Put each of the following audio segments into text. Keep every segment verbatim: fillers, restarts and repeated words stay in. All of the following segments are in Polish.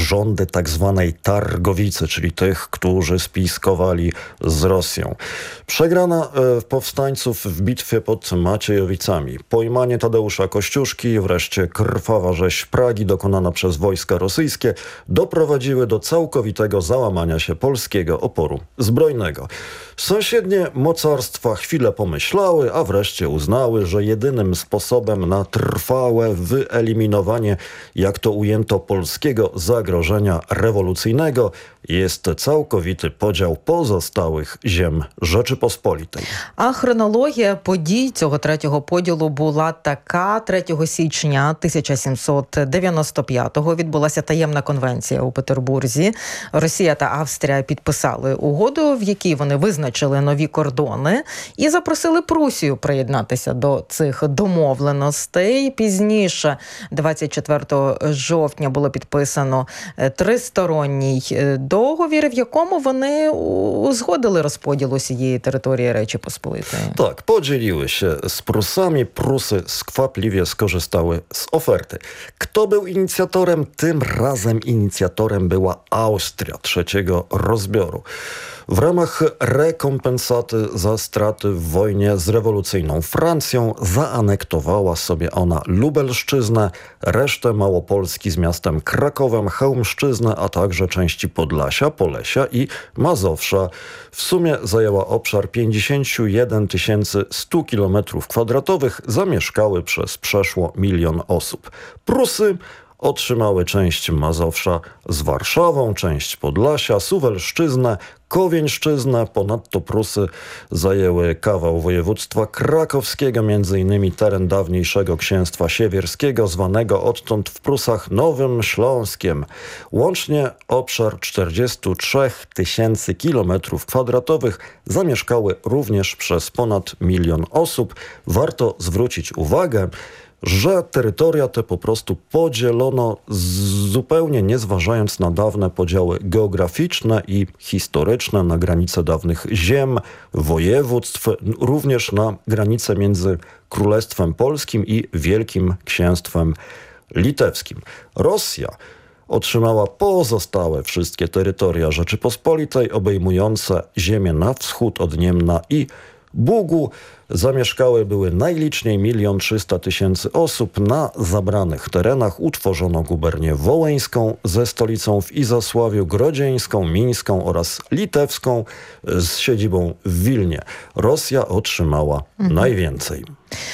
rządy tak zwanej Targowicy, czyli tych, którzy spiskowali z Rosją. Przegrana e, powstańców w bitwie pod Maciejowicami, pojmanie Tadeusza Kościuszki, wreszcie krwawa rzeź Pragi dokonana przez wojska rosyjskie doprowadziły do całkowitego załamania się polskiego oporu zbrojnego. Sąsiednie mocarstwa chwilę pomyślały, a wreszcie uznały, że jedynym sposobem na trwałe wyeliminowanie, jak to ujęto, polskiego zagrożenia rewolucyjnego jest całkowity podział позосталих зем Rzeczypospolitej. А хронологія подій цього третього поділу була така. третього січня тисяча сімсот дев'яносто п'ятого відбулася таємна конвенція у Петербурзі. Росія та Австрія підписали угоду, в якій вони визначили нові кордони і запросили Прусію приєднатися до цих домовленостей. Пізніше, двадцять четвертого жовтня, було підписано тристоронній договір, в якому вони узгодили розподіл усієї території Речі Посполитої. Tak, podzieliły się z Prusami. Prusy skwapliwie skorzystały z oferty. Kto był inicjatorem? Tym razem inicjatorem była Austria trzeciego rozbioru. W ramach rekompensaty za straty w wojnie z rewolucyjną Francją zaanektowała sobie ona Lubelszczyznę, resztę Małopolski z miastem Krakowem, Chełmszczyznę, a także części Podlasia, Polesia i Mazowsza. W sumie zajęła obszar pięćdziesiąt jeden tysięcy sto kilometrów kwadratowych, zamieszkały przez przeszło milion osób. Prusy otrzymały część Mazowsza z Warszawą, część Podlasia, Suwalszczyznę, Kowieńszczyznę. Ponadto Prusy zajęły kawał województwa krakowskiego, między innymi teren dawniejszego księstwa siewierskiego, zwanego odtąd w Prusach Nowym Śląskiem. Łącznie obszar czterdzieści trzy tysięcy kilometrów kwadratowych zamieszkały również przez ponad milion osób. Warto zwrócić uwagę, że terytoria te po prostu podzielono zupełnie nie zważając na dawne podziały geograficzne i historyczne, na granice dawnych ziem, województw, również na granice między Królestwem Polskim i Wielkim Księstwem Litewskim. Rosja otrzymała pozostałe wszystkie terytoria Rzeczypospolitej, obejmujące ziemię na wschód od Niemna i Bugu. Zamieszkałe były najliczniej milion trzysta tysięcy osób. Na zabranych terenach utworzono gubernię wołyńską ze stolicą w Izasławiu, grodzieńską, mińską oraz litewską z siedzibą w Wilnie. Rosja otrzymała mhm. najwięcej.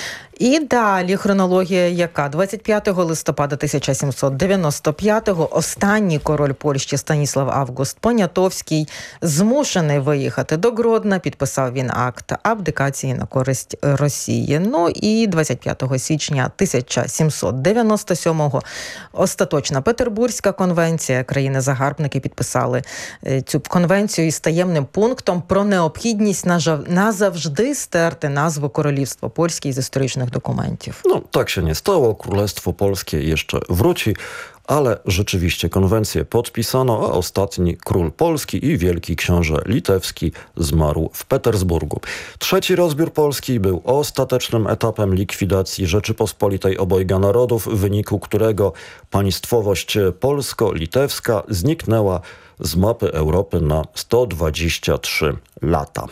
І далі хронологія яка? двадцять п'ятого листопада тисяча сімсот дев'яносто п'ятого останній король Польщі Станіслав Август Понятовський змушений виїхати до Гродно. Підписав він акт абдикації на користь Росії. Ну і двадцять п'ятого січня тисяча сімсот дев'яносто сьомого остаточна Петербурзька конвенція. Країни-загарбники підписали цю конвенцію із таємним пунктом про необхідність назавжди стерти назву Королівство Польське з історичних dokumentów. No, tak się nie stało. Królestwo Polskie jeszcze wróci, ale rzeczywiście konwencję podpisano, a ostatni król Polski i wielki książę litewski zmarł w Petersburgu. Trzeci rozbiór Polski był ostatecznym etapem likwidacji Rzeczypospolitej Obojga Narodów, w wyniku którego państwowość polsko-litewska zniknęła z mapy Europy na sto dwadzieścia trzy lata.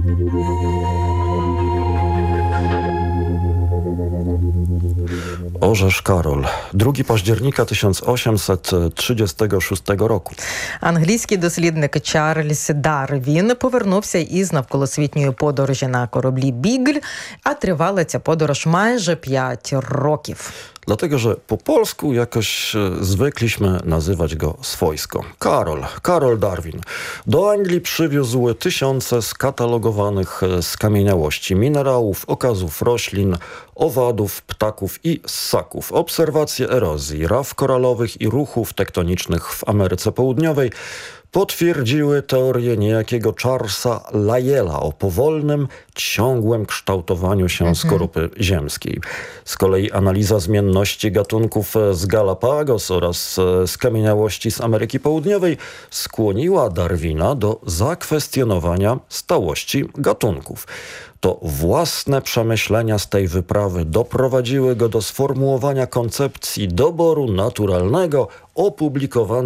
Orzesz Karol, drugiego października tysiąc osiemset trидцятого шостого року. Англійський дослідник Чарльз Дарвін повернувся із навколосвітньої подорожі на кораблі «Бігль», а тривала ця подорож майже п'ять років. Dlatego, że po polsku jakoś zwykliśmy nazywać go swojsko. Karol, Karol Darwin. Do Anglii przywiózł tysiące skatalogowanych skamieniałości minerałów, okazów roślin, owadów, ptaków i ssaków. Obserwacje erozji, raf koralowych i ruchów tektonicznych w Ameryce Południowej potwierdziły teorię niejakiego Charlesa Lyella o powolnym, ciągłym kształtowaniu się mhm. skorupy ziemskiej. Z kolei analiza zmienności gatunków z Galapagos oraz skamieniałości z Ameryki Południowej skłoniła Darwina do zakwestionowania stałości gatunków. To własne przemyślenia z tej wyprawy doprowadziły go do sformułowania koncepcji doboru naturalnego opublikowanej